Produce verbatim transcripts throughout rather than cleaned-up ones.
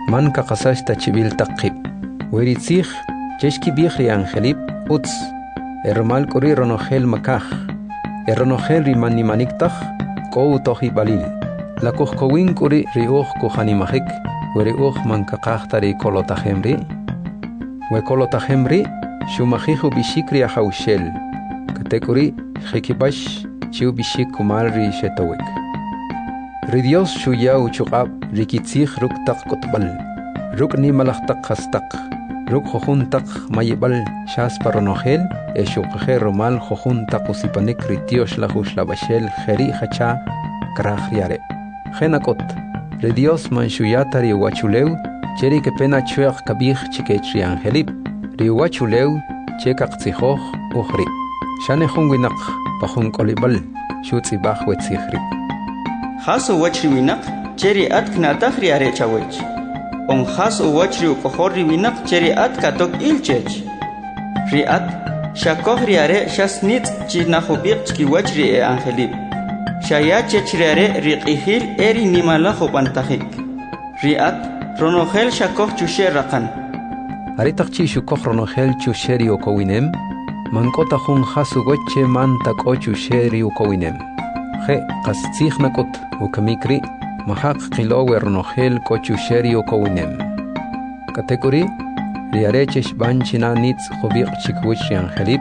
man kakasashta chibil taqib. Weritzich, cheshki bihri angelip, uts. Ermal kuri ronogel makaj. Eronogel rimani maniktach, kou tohi balil. La kohkowin kuri riuch kuhanimahik, weri uch man kakajtari kolotahemri. We kolotahemri, shumajihu bishikri ahaushel. Katekuri, jikibash, chiu bishik kumalri shetowik. Ridios shuyau chukab, rikitzich ruk tak kotbal. Ruk ni malachtak hastak. Ruk jojuntak mayibal shas paronogel, e shukje romal jojuntak usipanik ritios lahush labashel, jeri hacha, krajriare. Genakot, ridios manshuyata riwachuleu, cheri que pena chuech kabij chiketri angelip, riwachuleu, chekak tzijoch, uhri. Shane hunwinak, pahun kolibal, shutzi bach wetzihri. Haso wachri winak, cheri at knatahri are chawech. On haso wachri ukohori winak, cheri at katok ilchech. Ri at, shakohri are shasnit chinahubik chki wachri e angelip. Shaya chechri are riqihil eri nimalaho pantahik. Ri at, ronogel shakoh chusher rakan. Aritakchi shukoh ronogel chusheri okowinem, mankota hun hasu goche man tako chusheri okowinem. Je, qastzich nakot, ukamikri, mahak qilowe ronogel kochusheri okowinem. Katekuri, riarechesh banchina nitz jobik chikwichi angelip.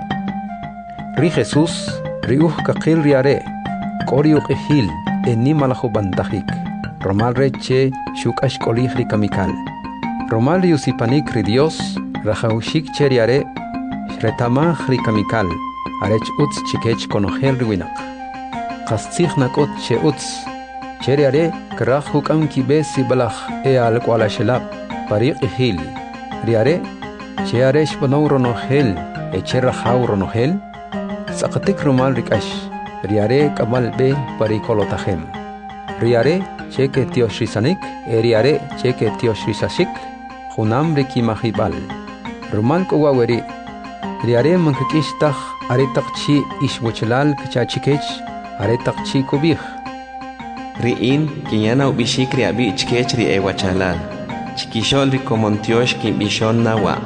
Ri Jesus, riuh kakil riare, koriuk ehil, enimalaho bantahik. Romal reche, shukash kolihri kamikal. Romal riusipanik ri Dios, rajaushik cheriare, shretamah ri kamikal, arech utz chikech konogel riwinak. Qastzich nakot che utz, cheriare, krach hukam kibesi balach e al kuala shelab, pariq ihil. Riare, chearesh banau ronogel, e cherrajau ronogel, sakatik romal rikash, riare kamal be parikolotahem. Riare, cheke tiosrisanik, e riare, cheke tiosrisashik, junam rikimahibal. Romal kowaweri, riare mankakishtach, aretakchi ishwochelal kachachikech, aretakchi kubih. Riin, kinyana ubishikri abi ichkechri e wachalal. Chikishol rikomontiosh kin bishon nawa.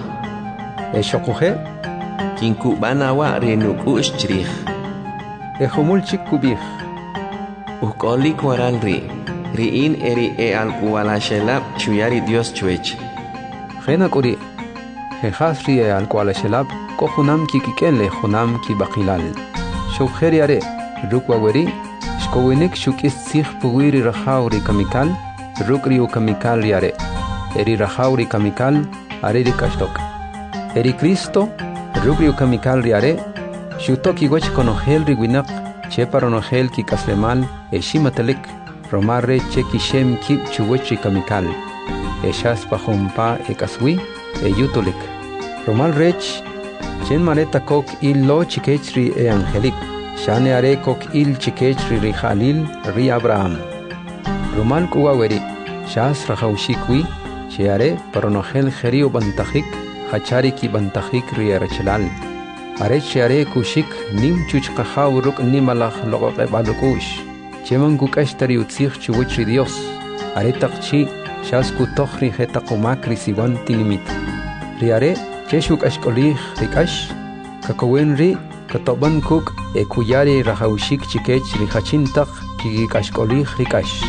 E shokuhe? Kin kubana wa renuku ishchrich. E humul chik kubih. Ukoli kwaral ri. Riin eri e al kualashelab chuyari Dios chuech. Gena kuri. Jehasri e al kualashelab ko junam ki kikele junam ki bakilal. Shukeri are. Rukwaweri. Shkowinik shukis sich puwiri rahauri kamikal. Rukri u kamikal riare. Eri rahauri kamikal. Areri kastok. Eri Cristo. Rukri u kamikal riare. Shutoki wech konogel riwinak. Cheparonogel ki kaslemal. E shimatelik. Romarre cheki shem kip chuwechi kamikal. E shas pahompa e kaswi. E yutolik. Romal rech. Chen mareta kok il lo chikechri e angelik. Shane are kok il chikechri ri Khalil ri Abraham. Romal kuwaweri. Shas rajaushikwi. Cheare paronogel jerio bantahik. Hachari ki bantahik ri arachelal. Are cheare kushik nim chuchkahaw ruk nimalach logoke balukush. Cheman kukashtari utzich chuwechri Dios. Are takchi shas kutohri hetakumakri siwan tinimit. Riare cheshuk ashkolih rikash. Kakowenri katoban kuk e kuyari rajaushik chikech rihachintak kikashkolih rikash.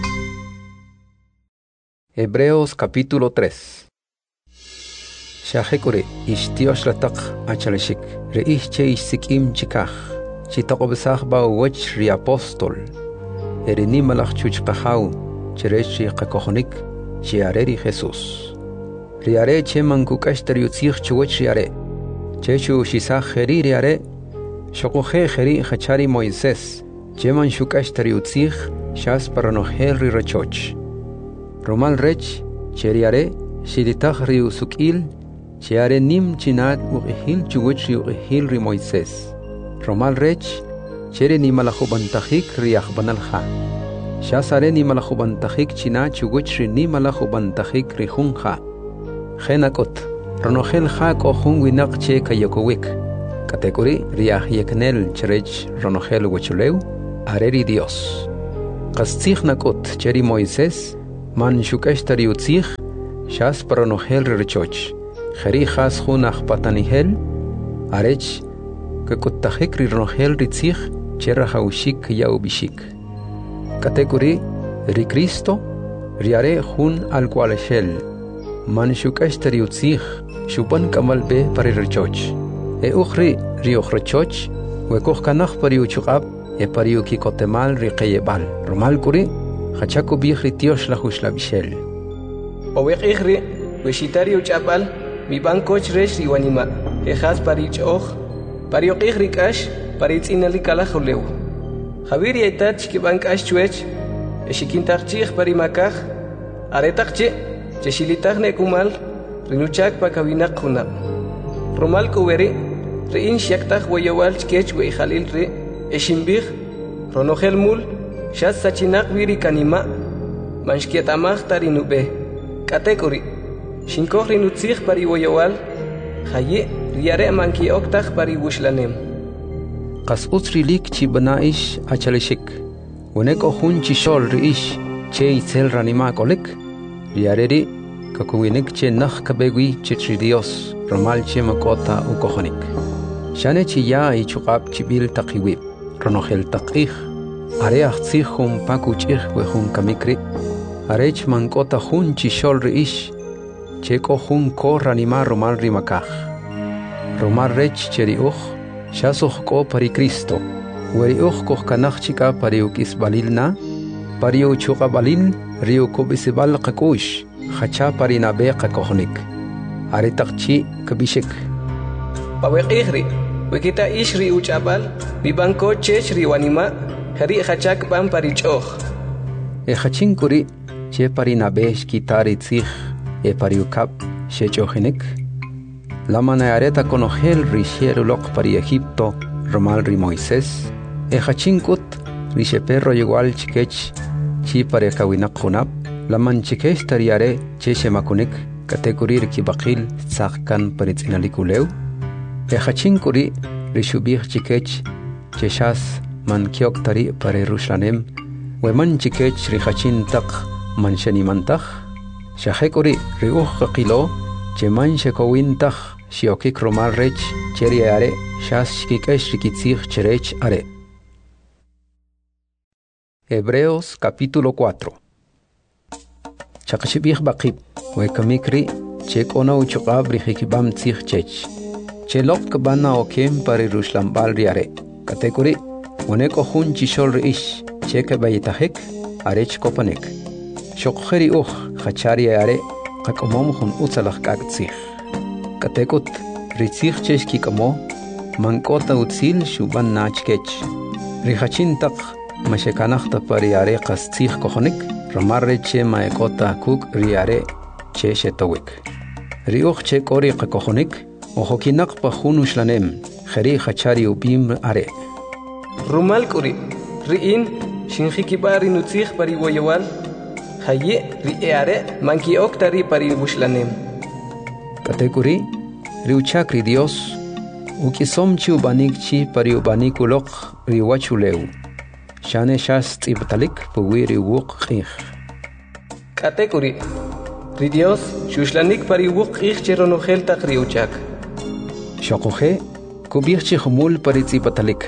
Hebreos capítulo tres. Shahekure ishtiosh latak achaleshik. Reish che ishsikim chikach. Chitaqobesach ba wech ri apostol. Ereni malach chuchqahau. Cherechi qakohonik. Chiareri Jesus. Riare che mankukashtari utzich chuwech riare. Chechu shisach heri riare. Shokohe heri hachari Moisés. Cheman shukashtari utzich. Shas paranogel ri rachoch. Romal rech. Cheriare. Shiditach ri usukil. Cheare nim chinat uqihil chuwech ri uqihil ri Moisés. Romal rech. Chere ni malahubantahik riach banalha. Shasare ni malahubantahik china chuwech ri ni malahubantahik ri hunha. Genakot. Ronogel ha ko hunwinak che kayokowik. Katekuri riach yeknel cherech ronogel wechuleu. Areri Dios. Qastzich nakot cheri Moisés. Man shukashtari utzich. shas paronogel richoch khari khas khunakh patanihel arech que kutajek rinogel ritzich cherra haushik yaubishik kategori ri Cristo riare hun al qualeshel man shukashtari utzich shupan kamal be pari richoch e ukhri ri ukhrichoch we koch kanakh pari uchqab e pari ukikotemal ri qayebal romal kuri khachako bikhri tiosh la khushla bishel Owek ikhri, weshitari uchapal, mi bankoch resh riwanima, ejas parich och, pariok ikhri kash, paritz inali kalajoleu. Javier yaitat ki bankash chuech, eshikintakchich parimakaj, aretakche, cheshilitaj nekumal, rinuchak pakavinak kunab. Romal kuveri, rein shiaktaj weyawal chkech we jalil re, eshimbij, ronogel mul, shas sachinak viri kanima, manshkietamaj tarinube. Kategori Shinkohri nutzich pari woyawal Haye riare manki oktach pari wushlanem Qas utri lik chi banaish achalishik Wonek ohun chi shol riish Che itzel ranima kolik Riareri kakuwinik che nakh kabegwi chitri dios Ramal che makota ukohonik Shane chi ya i chukab chibil taqiwib Ronogel taqih Are achtzich hum paku chich we hum kamikri Arech mankota hun chishol reish, cheko hun ko ranima romal rimakaj. Romal rech cheri uch, shasoch ko pari Cristo, weri uch koch kanach chika pari ukis balilna, pari uchuka balil, rio kubisibal kakush, hacha pari nabe kakohnik. Aretakchi kabishik. Pawek ihri, wekita ishri uchabal, bibanko chech riwanima, hari hachak bam pari choch. E hachin kuri, che pari nabesh kitari tzich e pari ukap she chohinik la manareta conogel risheru lok pari Egipto romal ri Moisés e hachinkut rishe perro igual chikech chi pari kawinak khunap la man chikesh tariare che shemakunik kategorir ki baqil tsakkan pari tsinalikuleu e hachinkuri rishubih chikech che shas man kiok tari pari Rushlanem we man chikech ri hachin tak manshani mantach shahekori riuch qilo che manshe kowintach shiokik romal rech cheri are shas shikikesh rikitzich cherech are Hebreos capítulo cuatro Chakashibich baqib we kamikri che kona uchqab rihikibam tzich chech che lok bana okem pari rushlambal riare kategori oneko hun chishol riish che ke bayitahek arech kopanek Shokkheri uch khachari are qakomom khun utsalakh kaktsich katekut ritzich cheshki kamo mankota utsil shuban nachkech rihachin tak mashekanachta pari are qastzich kohonik ramarre che maekota kuk riare che shetowik riuch che kori qakohonik ohokinak pa khun ushlanem kheri khachari ubim are Rumal kuri riin shinkhikibari nutzich pari woyawal Haye riare manki oktari pari bushlanem Kategori riuchakri Dios ukisom chi ubanik chi pari ubanikulok riwachuleu Shane shas tibtalik puwiri wuk khikh Kategori ri Dios shushlanik pari wuk khikh cheronogel tak riuchak Shokohe kubich chi khumul pari tibtalik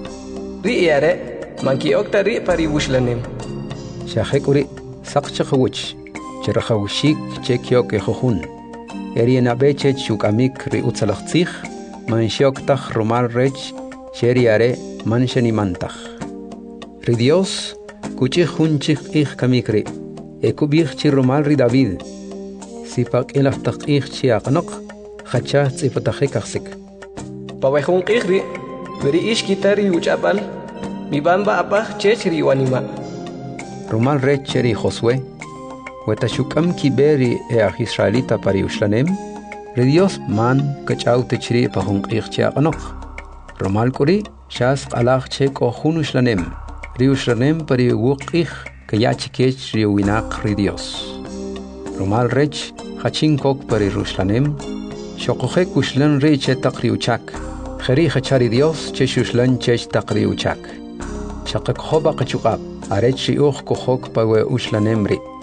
Riare manki oktari pari bushlanem Shahekuri Sakcha khawch cherkhawshik chekyo ke khun eriena beche chukamik ri utsalachtzich manshok takh romal rech cheriare manshani mantach ri Dios kuchi khunchik ich kamikri ekubich chi romal ri David sipak elaftach ich chi aqnaq khacha tsipatakh kakhsik pawehun ikhri veri ish kitari uchapal mi bamba apach chechri wanima Romal recheri Josué, wetashukam kiberi e a Israelita pari ushlanem, re Dios man kachau techri pahung ichcha anok. Romal kuri shas alach che ko hun ushlanem, ri ushlanem pari wukich kayachikech ri winak ri Dios. Romal rech hachin kok pari rushlanem, shokohe kushlan re che takri uchak, kheri hachari Dios che shushlan chech takri uchak. Shakak hoba kachukab. Arech riuch kohok pawe ushlanemri.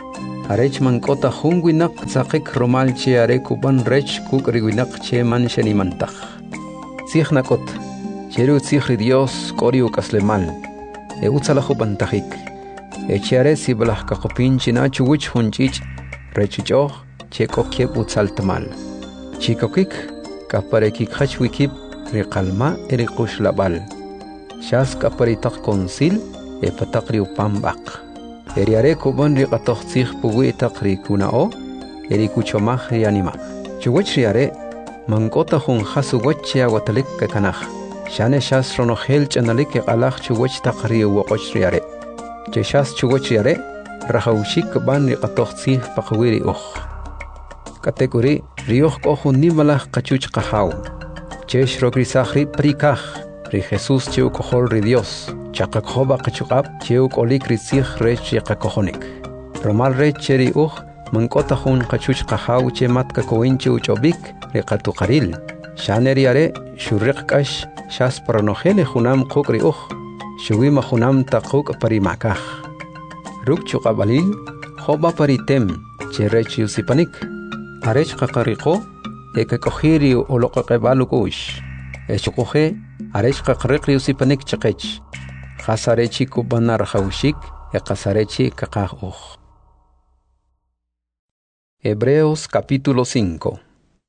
arech mankota hungwinak sakik romal che are kuban rech kuk riwinak che man shenimantaj. Sih nakot, cheru sihri Dios koriu kaslemal, e utzalajo bantajik. E cheare si balah kakopin china chuwich hunchich, rechichoh, che kokiep utzaltamal. Chikokik, kaparekik hachwikip, riqalma erikush labal. Shas kaparitak konsil, e patakri upambak. Eriare kuban riqatoh sih puwi takri kunao, erikuchomah rianima. Chuwich riare, mankota hun hasu wachia watalik kakanah. Shane shas ronohel chanalik qalach chuwich takri wakoch riare. Che shas chuwich riare, rahaushik ban riqatoh sih pakwiri uch. Kategori rioh kohun nimalah kachuch qahaw. Che shrogri sahri prikah, ri Jesus cheu kohol ri Dios. Chaqakhoba qachuqab cheu kolik ri sih rech yaqakohonik. Romal rech cheri uch, mankota hun qachuch qahaw che matka koinche uchobik riqatu qaril. Shaneri are shurriq kash shas pronohele hunam qukri uch. Shuwima hunam taquk parimakah. Ruk chuqabalil, hoba paritem, che rech yusipanik. Arech qaqariqo, eke kohiri oloqaqebalukush. Echukuhe, arech qaqriqri yusipanik chaqech. Khasarechi kubanar haushik, e kasarechi kakah uch. Hebreos capítulo cinco.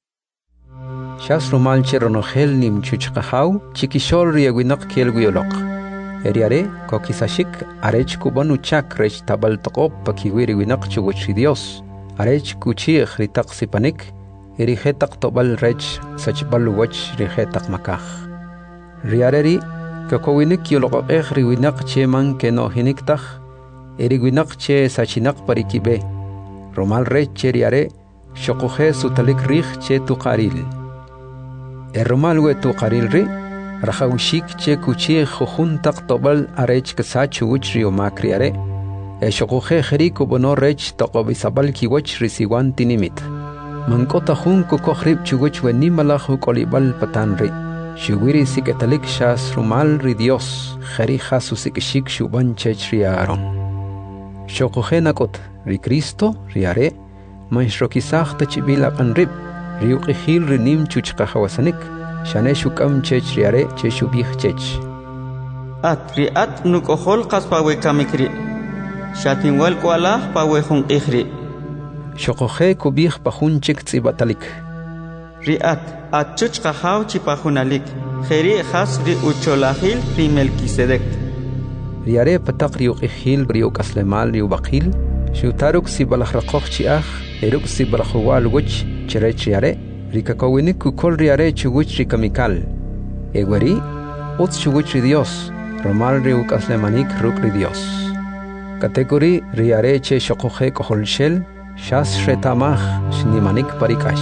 Shas romal cheronogel nim chuchqahaw, chikishol riewinak kielguiolok. Eriare, kokisashik, arech kubanu chak rech tabal taqop pakiwiri winak chuguchi Dios. Arech kuchih ritak sipanik, erihetak tobal rech sachbal wach rihetak makah. Riareri, kakowinik yoloqaqeh riwinak che man keno hiniktah, eriwinak che sachinak parikibe. Romal rech che riare, shokuhe sutalik rich che tuqaril. Erromal we tuqaril ri, rahawshik che kuchih juhuntak tobal arech kasachu wich riomak riare. E shokuhe jeriku bono rech taqobisabal kiwach risiwan tinimit. Mankota hun kukohrib chuwich we nimalahu kolibal patanri. Shuwiri siketalik shas rumal ri Dios, jeri jasu sikishik shuban chech riaron. Shokuhe nakot, ri Cristo, riare, manshrokisak tachibila panrib, riuqihil rinim chuchqahawasanik, shane shukam chech riare, che shubih chech. At riat nukohol qaspawe kamikri. Shatinwal kualah pawe hun ikhri. Shokohe kubih pahun chik tsibatalik. Riat at chuch qahaw chipahunalik. Kheri khas ri ucholahil ri Melquisedec. Riare patak riuk ihil riuk aslemal riuk bakil. Shutaruk si balahraqoh chiah. Eruk si balahwal wuch chirech riare. Rikakowinik kukol riare chuguch rikamikal. Egweri, uts chuguch ri Dios. Romal riuk aslemanik ruk ri Dios. Kategori riare che shokohe koholshel, shas shetamah shnimanik parikash.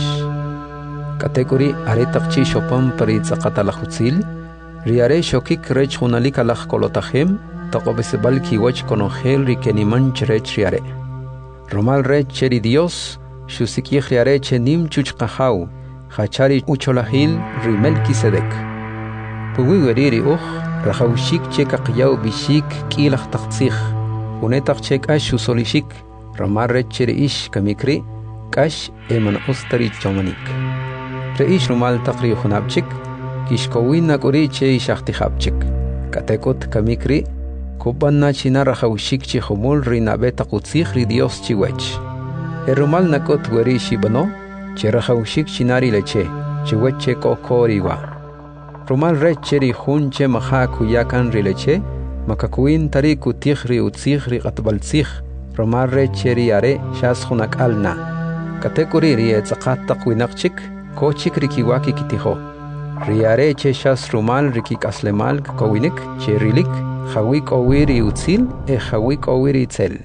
Kategori aretakchi shopam paritzaqatalahutzil, riare shokik rech hunalik alach kolotachem, taqobesebal kiwach konohel rikeniman cherech riare. Romal rech cheri Dios, shusikich riare che nim chuchqahaw, hachari ucholahil ri Melquisedec. Puwi weriri uch, rahawshik che kaqyaw bishik kilach taqtzich. Unetak chek ash usolishik, ramar rech reish kamikri, kash eman ustari chomanik. Reish rumal takri hunabchik, kishkowin nakuri che ishachtihabchik. Katekot kamikri, kubanna china rahawshik chi humul rinabe takutzich ri Dios chiwech. Erumal nakot weri shibano, che rahawshik chinari leche, chiweche kokoriwa. Rumal rech cheri hunche maha kuyakan rileche, makakuin tari kutihri utsihri qatbaltsih romar re cheri are shas hunak alna kategori rie tsaqat taqwinaqchik kochik rikiwaki kitiho riare che shas rumal rikik aslemal kowinik cherilik khawik owiri utsil e khawik owiri itzel.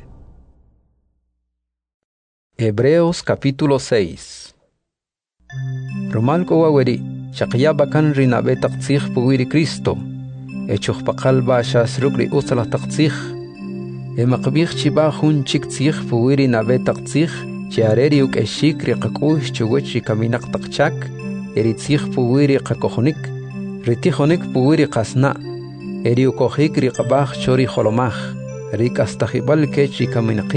Hebreos capítulo seis. Romal kowaweri shaqya bakan rinabe taqtsih puwiri Cristo echuh paqalba shas rukri usala taqtzih e maqbih chiba hun chik tzih puwiri nabe taqtzih chiareri uk eshik riqakush chuwich rikaminak taqchak eri tzih puwiri qakohonik ritihonik puwiri qasna eri ukohik riqabah chori holomah rikastahibal kech rikaminaqib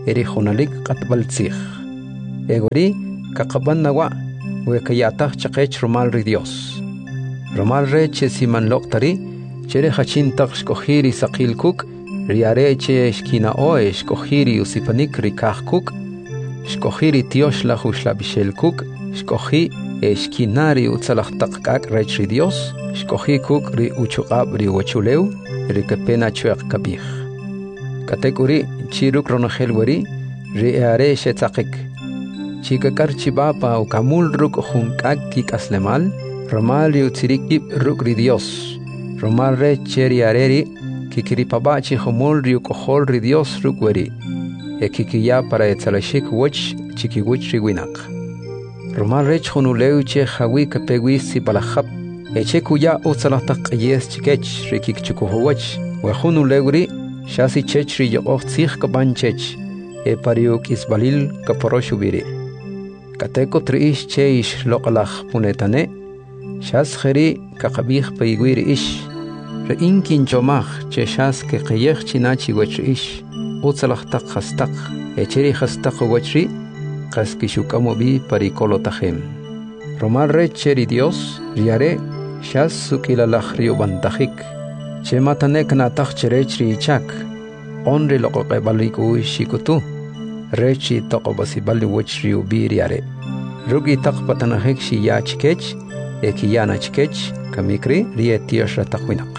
eri khunalik qatbal tsikh. Egori kaqaban nawa wekayataq chaqech romal ri Dios. Romal re che siman loqtari chere hachin taq shkohiri saqil kuk riare che shkina oe shkohiri usipanik rikaj kuk shkohiri tiosh la hushla bishel kuk shkohi eshkinari utzalaqtaq kak rech ri Dios shkohi kuk ri uchuqab ri wachuleu ri kapena chueq kabih. Katekuri chiruk ronahel wari ri are shetzaqik chikakar chibapa o kamul ruk hunkak kik aslemal romal ri utzirikib ruk ri Dios romal re cheri areri kikiri pabachi humul ri ukohol ri Dios ruk wari e kikiya para etzalashik wach chikiwich ri winak romal re chhunuleu che hawi kapegwi si balahab eche kuya utzalaqtaq yes chikech ri kikchukuhowach wahunuleu ri shasi chech ri yoqoq tzikh kabanchech e pariuk isbalil kaporoshubiri kateko triish che ish loqalaj punetane shas kheri kaqabih paygwir ish re inkin chomaj che shas ke qayej chinachi wach ish utzalaqtaq khastaq echeri khastaq wachri qaskishukamo bi parikolo tajem romal re cheri Dios riare shas sukilalaj rio bantajik che matanek nataq cherechri ichak onre loqoqe baliku shikutu rechi toqobasi bali wachri ubiriare rugi taqpatanahek shi ya chikech ekiyana chikech kamikri rietiosh rataqwinaq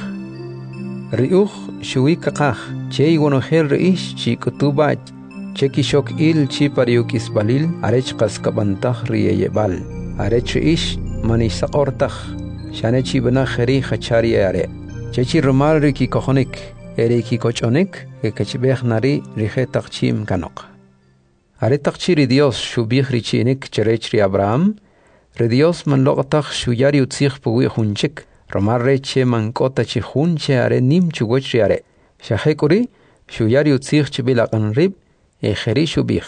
riuj shuwi kaqaj che iwonohel reish chikutuba chekishok il chi pariukis balil arech qaskabantaj rieyebal arech ish manisaqortaj shanechi bana kheri khachari are chechi romal riki kohonik eriki kochonik ekachbeh nari rije taqchim kanok are taqchiri Dios shubih richinik cherechri Abraham re Dios man loqtaq shuyari utzikh puwi hunchik romal reche man kota chi hunche are nim chugochri are shahekuri shuyari utzikh chibilaqan rib e kheri shubih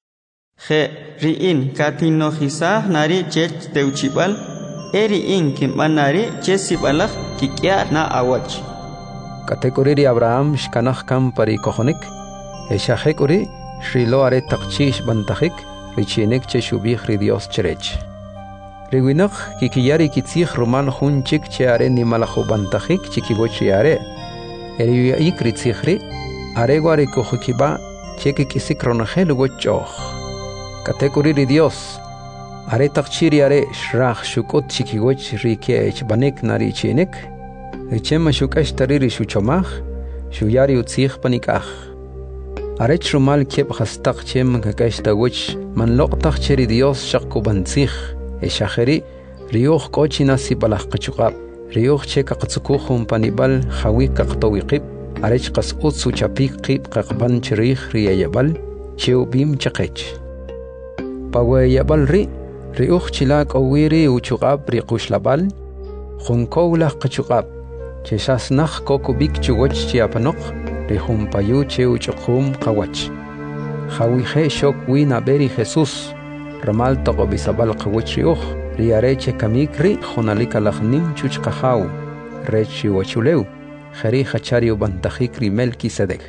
khe riin katino hisah nari chech teuchibal eri in kimbanari chesibalaj kikya na awach katekuri ri Abraham shkanaj kam pari kohonik e shahekuri Shrilo are taqchish bantajik richinek che shubih ri Dios cherech riwinak kikiyari kitzikh romal hunchik che are nimalajo bantajik chikibochi are eri ikri tsikhri are gwari kohukiba che kikisik ronahel wochoh katekuri ri Dios are taqchiri are shrach shukot chikiwoch rikech banek nari chinek richema shukash tariri shuchomaj shuyari utzikh panikaj arech rumal kep khastaq chem kakashta wich man loqtaq cheri Dios shaqku bantzikh e shaheri riyuh kochina si balaj qachuqab riyuh che kaqtsukuhum panibal hawi kaqtawiqib arech qas utsu chapik qib qaqban cherih riyayabal cheubim chaqech pawayabal ri riyuh chilak awiri uchuqab riqushlabal khunkowlah qachuqab cheshasnaq kokubik chuwach chiapanoq rihum payu che uchuqum qawach hawi he shok wina beri Jesus ramal toqo bisabal qawach riuh riareche kamikri khunalika lakhnim chuch qahaw rechi wachuleu khari khachari bantajik rimelki sedek.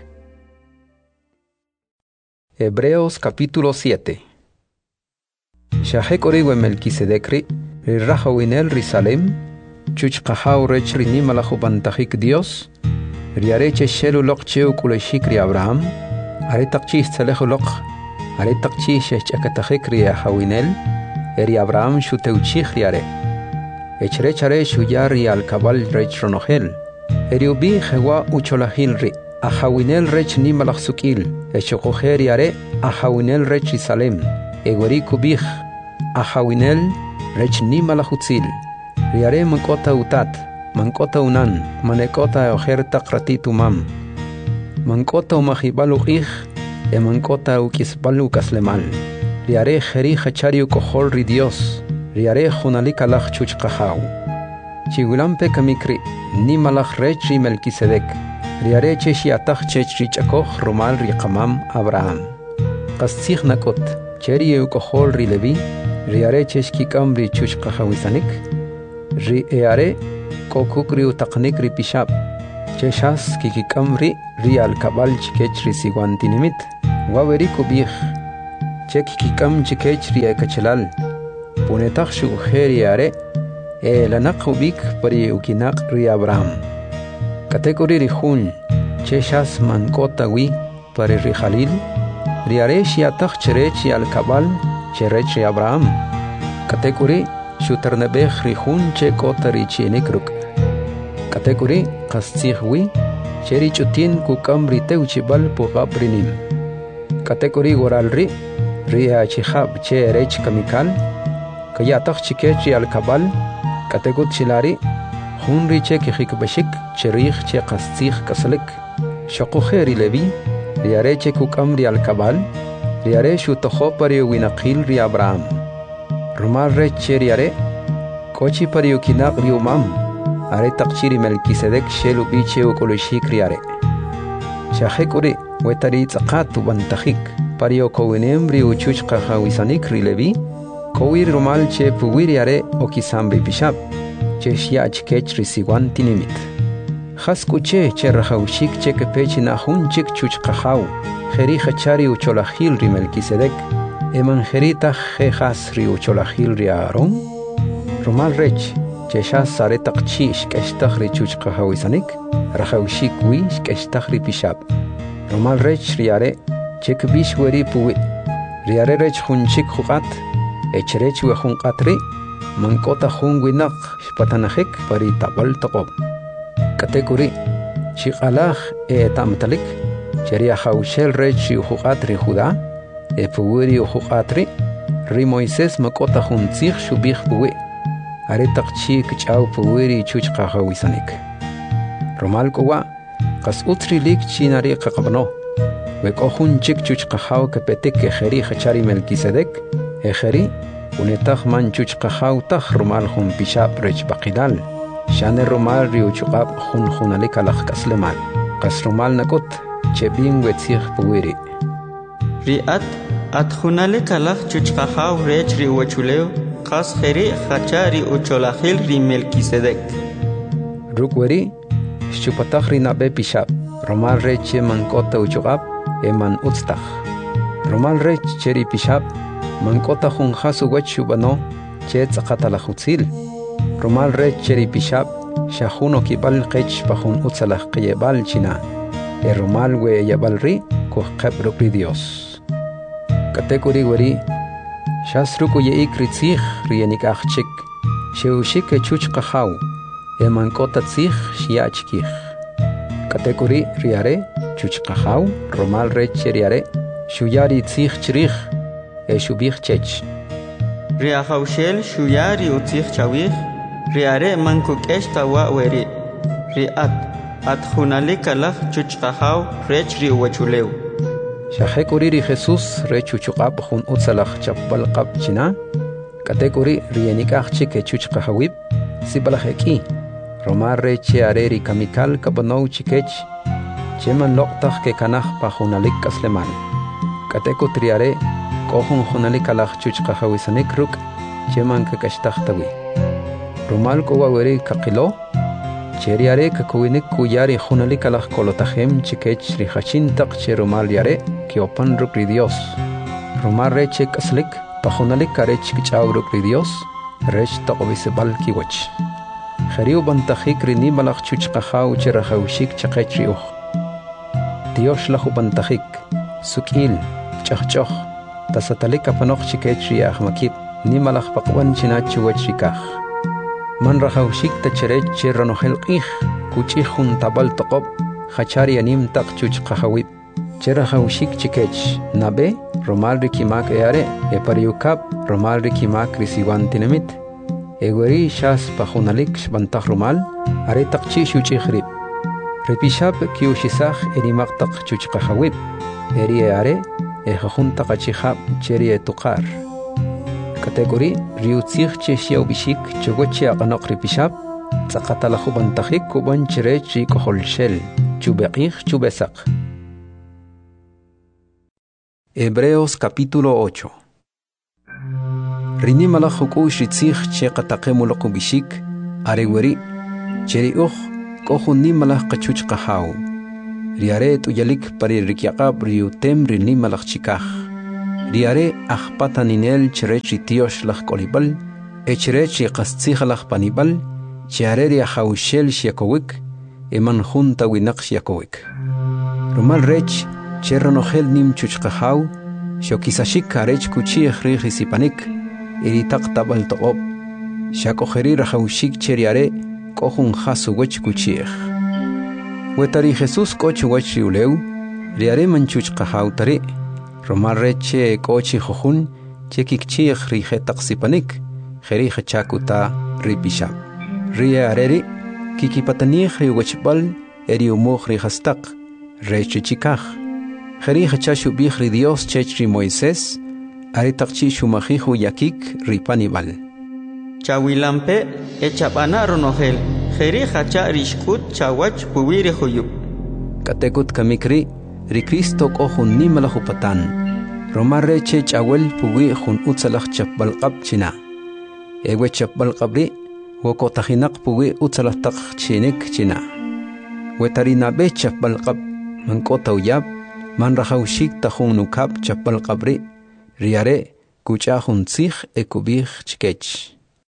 Hebreos capítulo siete. Shahek oriwe Melquisedecri rirahawinel risalem chuch qahaw rech rinimalajo bantajik Dios riareche shelu loq cheu kuleshik ri Abraham are taqchis tsalejo loq are taqchis shechakatajik ri hawinel eri Abraham shuteuchich riare echrechare shuyar ri alkabal rech ronohel eri ubi jewa ucholahil ri a hawinel rech nimalaj sukil echokoher riare a hawinel rech risalem egori kubih a hawinel rech nimalaj utzil riare mankota utat mankota unan manekota ojer taqratitu mam mankota umahibalu ij e mankota ukisbalu kaslemal riare kheri khachari kohol ri Dios riare khunalika laj chuch qahaw chigulampe kamikri nimalaj rechi Melquisedec riare cheshi ataj chech richakoh romal ri qamam Abraham qastikh nakot cheri kohol ri Levi riare cheshki kamri chuch qahawisanik ri eare kokukri utaqnik ri pishab cheshas kikikamri ri alkabal chikech ri siguantinimit waweri kubih chek kikam chikech ria kachalal punetach shu kheri are e lanak ubik pari ukinak ria Abraham kategori rihun cheshas mankota wi pari rihalil riare shiatach cherechi al kabal cherechi Abraham kategori shutarnabeh rihun che kotari chinikruk kategori qastsihwi cheri chutin kukam riteu chibal pugabrinim kategori goralri ria chihab che rech kamikal kayatach chikechi al kabal kategot chilari hunri che khikbashik cherih che qastsih kaslik shaqo khairi levi riare che kukam ri al kabal riare shu toho pari winaqil ri Abraham rumal re che riare kochi pari ukinaq ri umam are taqchiri melkisedek shelu biche ukoloshik riare shahekuri wetari tsaqat bantakhik pario kowinem ri uchuch qahawisanik ri levi kowir rumal che puwiri are okisambri bishab che shiach kech risiwan tinimit khaskuche che rahawshik che kepechi na hunchik chuch qahaw kheri khachari ucholahil ri melkisedek eman kherita khas ri ucholahil ri aron rumal rech cheshas sare taqchi shkeshtach ri chuch qahawisanik rahawshik wi shkeshtach ri bishab rumal rech riare chek bishweri puwi riare rech hunchik khuqat echrech we khunqatri mankota khungwinak shpatanahik pari tabal taqob kategori chiqalaj e tamtalik cheria khawshel rech khuqatri khuda e puweri khuqatri ri Moises makota huntzig shubih puwi are taqchi kchaw puweri chuch qahawisanik rumal kowa qas utri lik chinari qaqabno we kohun chik chuch qahaw kapetek ke kheri khachari melkisedek e kheri unetach man chuch qahaw tach rumal khum pishab rech baqidal shane rumal ri uchuqab khun khunalik alakh kaslemal qas rumal nakot chebin wetzig puweri riat at khunalik alakh chuch qahaw rech ri uchuleo qas kheri khachari ucholahil ri melkisedek rukweri shupatach ri nabe pishab rumal rech mankota uchuqab eman utstach rumal rech cheri pishab mankota khun khasu wachubano che tsaqatala khutzil rumal rech cheri pishab shahuno kibal qech pahun utsalah qiyebal china e rumal we yabalri ko qabru pri Dios kategori wari shasruku ye ikritzig rienik achchik sheushik chuch qahaw eman kota tzig shiachkih kategori riare chuch qahaw rumal rech cheriare shuyari tzig chrih e shubih chech ria khawshel shuyari utzig chawih riare manku keshta wa weri riat at khunalik alakh chuch qahaw rech ri wachuleu shahekuri ri Jesus rech chuqab khun utsalakh chapbal qab china kategori rienikach chike chuch qahawib sibalaheki romar rech are ri kamikal kabano chikech cheman loqtach ke kanach pa khunalik kasleman kateko triare kohun khunalik alakh chuch qahawisanik ruk cheman ka kashtach tawi romal ko waweri kaqilo cheriare ka kuinik kuyari khunalik alakh kolotahem chikech ri khachin taq che romal yare ki opan ruk ri Dios romar rech kaslik pa khunalik karech kichaw ruk ri Dios rech taqobise bal ki wach khariu bantakhik ri ni malakh chuch qahaw che rahawshik chaqech ri ukh Dios lahu bantakhik sukil chachchoch tasatalik apanokh chikech ri ahmakib ni malakh paqwan china chuwach rikah man rahawshik ta cherech che ranohel qih kuchi khun tabal taqob khachari anim taq chuch qahawib che rahawshik chikech nabe romal rikimak eare e pariukab romal rikimak risiwan tinamit egweri shas pahunalik shbantah romal are taqchi shuchi khrib repishab kiushisach erimak taq chuch qahawib eri are e khun taqachihab cheri tuqar kategori riutzig che shiaw bishik chogochi aqanoq repishab tsaqatala khubantakhik kuban chere chi koholshel chubeqih chubesaq Hebreos capítulo ocho. Rinimala huku shitzig che qataqemul qubishik areweri cheri ukh kohun nimala qachuch qahaw riare tuyalik pari rikyaqab riutem rinimalak chikaj. Riare ajpataninel cherech ritios lach kolibal, echirech riqastzijlach panibal, chiare riajaushel shiakowik, eman junta winak shiakowik. Rumal rech, cherronogel nim chuchqajaw, shokisashik karech kuchij risipanik, iritak tabal toqob, shakojeri rajaushik cheriare, kohun jasu wech kuchij. Wetari Jesús koch wech riuleu, riare manchuchqajaw tari, Romal reche kochi jojun, chekikchij rijetak sipanik, jeri chakuta ripishab. Ria areri, kikipatanij riwechbal, eri umuj rijastak, reche chikaj. Jeri chashubij ri Dios chech ri Moisés, aritakchi shumajiju yakik ripanibal. Chawilampe, echapana ronogel, jeri hacha rishkut chawach puwiri huyub. Katekut kamikri, ri Cristo kohun nimalajupatan, Roma reche chawel puwi jun utsalaj chapbalqab china. Ewe chapbalqabri, wokotajinak puwi utsalajtak chinik china. Wetarinabe chapbalqab, mankota uyab, man rajaushik tajun nukab chapbalqabri, riare, kuchajun tzij ekubij chikech.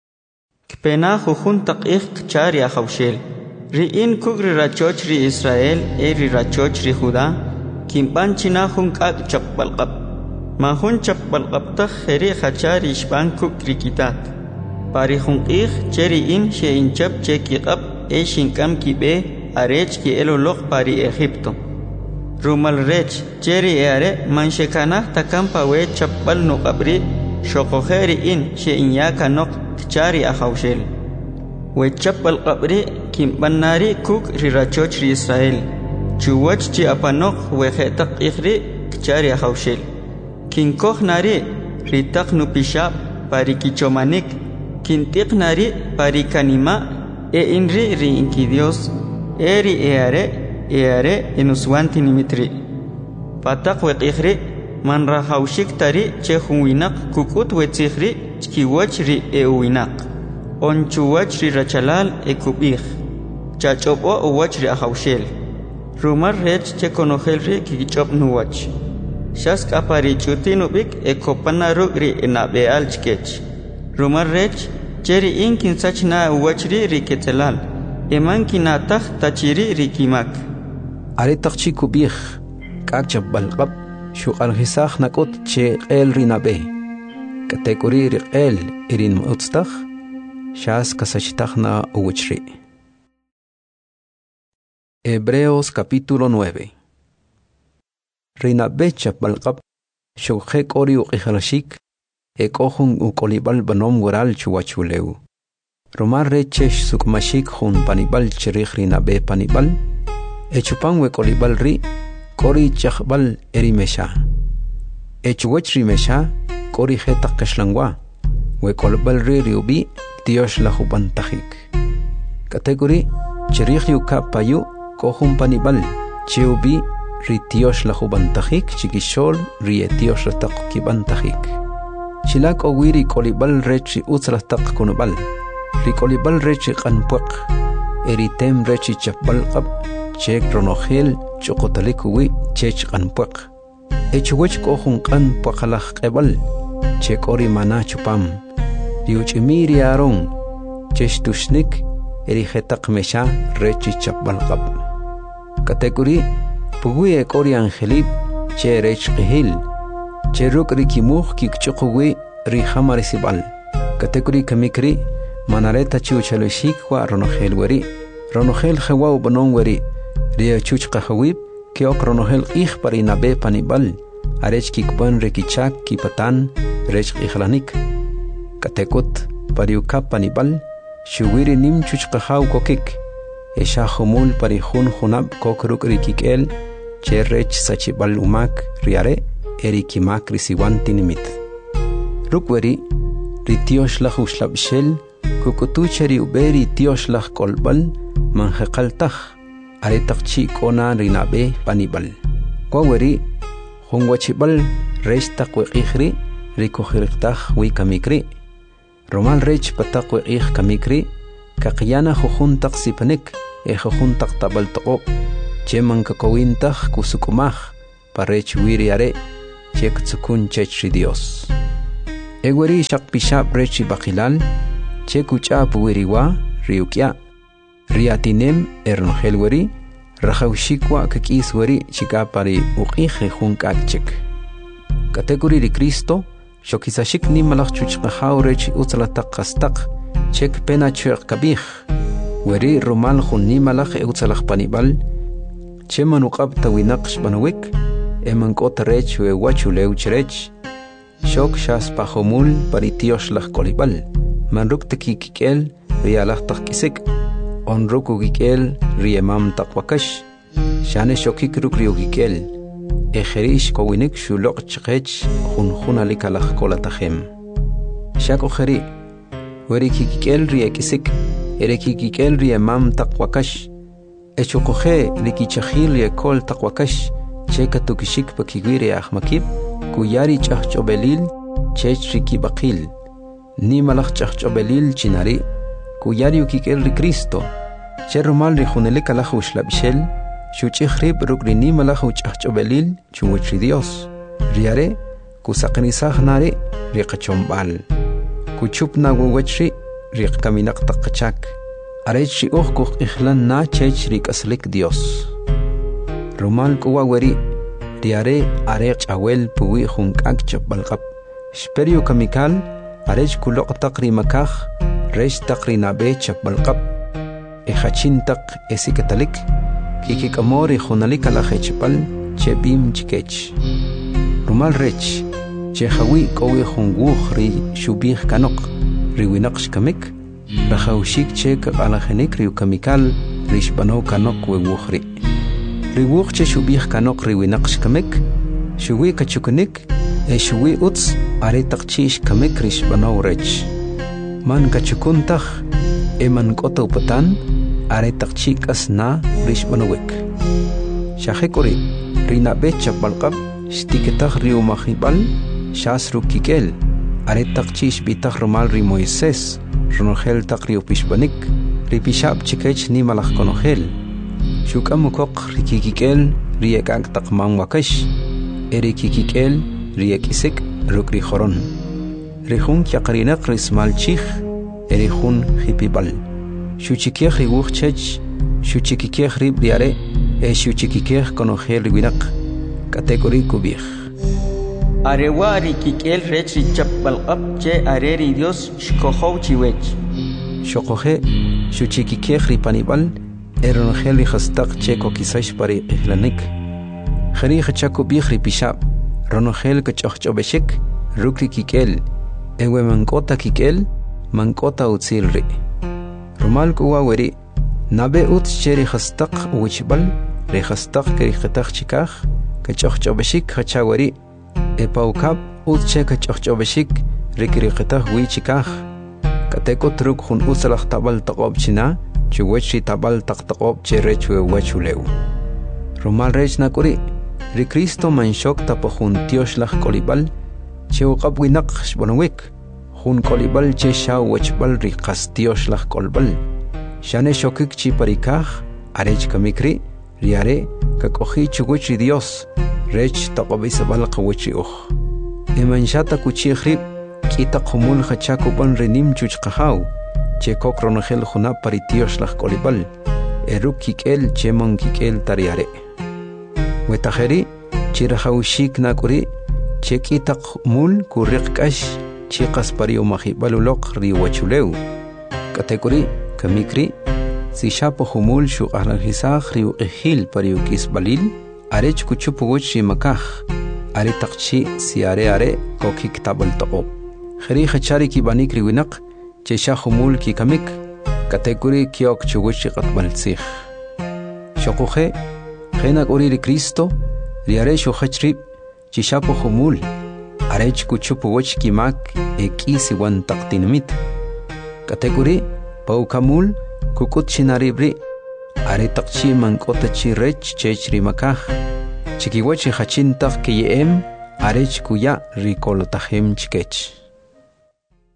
Kpena jujun taqij kchari ajaushel. Ri'in kugri rachoch ri Israel eri rachoch ri Judá, kimpan china jun k'ak chapbalqab. Mahun chapbalqabtaj jeri hachari ishban kuk rikitat. Pari jun q'ij cheri in sheinchap chekiqab e shinkam kibe arech ki eloloq pari Egipto. Rumal rech cheri eare manshekana takam pawe chapbal nuqabri shokojeri in sheinyaka noq kchari ajaushel. Wechapbal qabri kimbanari kuk rirachoch ri Israel. Chuwach chi apanok wejetaq ikhri kchari ajaushel. Kinkoj nari ritak nupishab pari kichomanik. Kintiq nari pari kanima e inri ri inki Dios. Eri eare eare enuswanti nimitri. Patak wek ikhri man rahaushik tari chehun winak kukut wetsikhri chkiwach ri euwinak. Onchuwach ri rachalal ekubij, chachopo uwach ri ajaushel. Rumar rech chekonogel ri kikichop nuwach. Shask apari chutinubik ekopanaru ri enabeal chkech. Rumar rech cheri inkin sachna uwach ri ri ketzelal. Eman kinataj tachiri ri kimak. Aritak chikubij, kak chapbalqab, shuqalhisaj nakut che el rinabe. Katekuri ri el irin mutstaj, Shas kasachitachna uwichri. Hebreos capítulo nueve. Rinabe chapbalqab, shukjek ori uqijalashik, ekohun ukolibal banom gural chuwachuleu. Romar rechesh sukmashik hun panibal cherich rinabe panibal, echupan wekolibal ri, kori chakbal erimesha. Echuwech rimesha, kori jetak kashlangwa, wekolibal ri riubi, Dios la jupantajik. Kategori cherich yuka payu kohun panibal cheubi ri Dios la jupantajik chikishol ri Dios la takibantajik. Chilak owiri kolibal rechi utzlastak kunubal. Ri kolibal rechi kanpuak. Eritem rechi chapbalqab chek ronogel chokotalikuwi chech kanpuak. Echuwech kohun kanpuakalaj qebal chek ori mana chupam. Riuchimiri aron, cheshtushnik, erijetak mesha, rechi chapbalqab. Kategori, pugui ekori angelib, che rech qihil, che ruk rikimuj kikchukuwi rihamarisibal. Kategori kamikri, manareta chiuchaloshik wa ronogel weri, ronogel jewaw banon weri, ria chuch qahawib, keok ronogel ij parinabe panibal, arech kikban rekichak kipatan, rech qihlanik. Katekut pariuka panibal, shuwiri nim chuchqajaw kokik, esha humul parihun hunab kokruk rikikel, cherrech sachibal umak riare, erikimak risiwanti nimit. Rukweri, ritiosh lach ushlabshel, kukutucheri uberi tiosh lach kolbal, manjekaltaj, aretakchi kona rinabe panibal. Kwaweri, hungwachibal, reshtak wekihri, rikohiriktaj wikamikri. Romal rech patakwe ij kamikri, kakiyana jujuntak sipanik, e jujuntak tabaltoqo, cheman kakawintaj kusukumaj parech wiri are chek tsukun chechri Dios. Eweri shak pishap rechi bakilal chekucha puwiriwa riukya riatinem ernhelweri rajawshikwa kakisweri chikapari uqije junkakchik. Kategori de Cristo shokisashik ni malach chuchqahaw rechi utsalataq qastaq chek pena chuq kabij weri romal jun ni malach utsalaq panibal cheman uqab tawinaqsh banawik eman kota rech we wachulew cherech shok shas pajomul paritiosh laj kolibal manruk tekikikel rialah taqkisik onruk ugikel riemam taqwakash shane shokik ruk riugikel ejerish kowinik shulok chqech jun jun alikalaj kolatajem shako jeri weri kikikel riekisik ere kikikel riemam taqwakash echokoje likichajil yekol taqwakash cheka tukishik pakigwiri ahmakib kuyari chachobelil chechriki bakil ni malach chachobelil chinari kuyari ukikel ri Cristo cherumal ri junele kalajush labishel shuchikhrib rukri ni malach chachobelil chumuchri Dios riare kusaqnisaj nari ri qachombal kuchupna wachri ri kaminak taqachak arechi ukhkuq ihlan na chechri kaslik Dios Rumal kuwa weri diare arech awel puwi junkak chapbalqap Sperio kamikal arech kulok taqri makaj resh taqri nabe chapbalqap Ejachin taq esikatalik kikik amori junalik alajechpal chebim chikech Rumal rech chejawi kowi junguj ri shubij kanok riwinaqsh kamik rajawshik chek alajenik riu kamikal rishbano kanok wewujri Riwuq che shubih kanok riwinaqsh kamek shuwi kachukunik e shuwi uts are taqchish kamek rish banaw rech man kachukuntaj e man koto patan are taqchik asna rish banawek shahekori rina becha balqab shtiketaj riu mahibal shasru kikel are taqchish bitaj romal ri Moisés ronogel taqriu pishbanik ripishab chikech ni malaj konogel Shukamukok rikikikel riekak taqman wakash erikikikel riekisik rukri joron rihun kyaqrinak rismal chij erihun hipibal shuchikej riwuj chech shuchikikej rib riare e shuchikikej konogel riwinak kategori kubij arewa rikikel rech richapbalqab che areri Dios shkojow chiwech shokoje shuchikikej ripanibal Eronogel hastak cheko kisash pari ihlanik Khari khachako bihri pishab Ronogel kachachobeshik Rukri kikel Ewe mankota kikel Mankota utsilri Rumal kuwa weri Nabe ut cheri hastak uwichbal Re hastak keri khatak chikaj Kachachobeshik khachawari Epaukab ut che kachachobeshik Rikiri khatak wichikaj Kateko truk hun utsalak tabal taqob china Chuwechi tabal taqtaqob che rechwe wachulew Rumal rech nakuri ri Cristo manshok tapajun tioshlag kolibal che uqab winaq shbanawik jun kolibal che shaw wachbal ri qas tioshlag kolbal shane shokik chi parikaj arech kamikri riare kakoji chuguchi Dios rech taqobisabal qawichi uj emanshata kuchijrib kita qumul khachakuban renim chuchqahaw che kokronogel juna paritioshlag kolibal eruk kikel chemon kikel tariare wetajeri chirajawshik nakuri che kitaq mul kuriqkash chiqas pariu mahibaluloq riwachulew kategori kamikri si shapo humul shuqarajisaj riuqijil pariu kisbalil arech kuchupuguch rimakaj are taqchi siare are kokik tabal taqob kheri khachari kibanik riwinaq che shahumul ki kamik kategori kiok chuguchi qatbal tsih shoquje khena uri ri Cristo riare shu khachrib che shapo humul arech kuchupu woch kimak ekisi wan taqtinmit kategori paukamul kukut chinaribri are taqchi mankota chi rech chechri makaj chikiwachi hachintaq kiyem arech kuya rikolotajem chikech.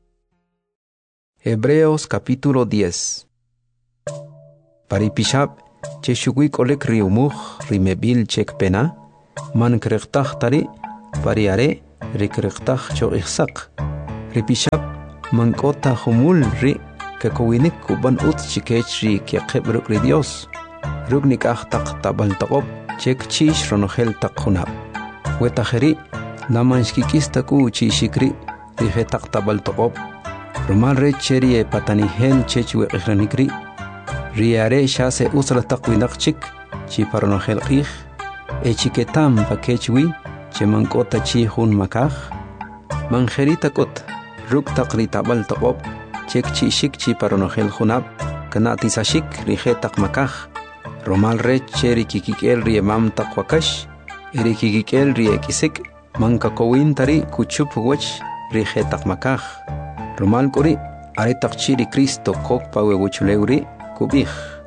Hebreos capítulo diez. Paripishab che shugui kolek riumuj rimebil chek pena man kreqtaj tari pariare rikreqtaj cho ihsaq ripishab man kota humul ri kakowinik kuban ut chikech ri keqeb ruk ri Dios ruk nikaj taq tabal taqob chek chish ronogel taq junab wetajeri namanshkikista ku chishikri rije taq tabal taqob rumal re cheri patanihel chech weqranikri riare shase usra taqwinak chik chi paronogel qih e chiketam pakechwi che mankota chi hun makaj manjerita kot ruk taqri tabal taqob chek chi shik chi paronogel junab kanati sashik rije taq makaj romal re cheri kikikel ri mam taq wakash eri kikikel ri ekisik manka kowin tari kuchup wach rije taq makaj romal kuri are taq chiri Cristo kok pawe wuchuleuri kubih